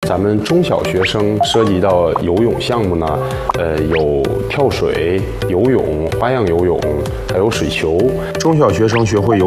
咱们中小学生涉及到游泳项目呢，有跳水、游泳、花样游泳，还有水球。中小学生学会游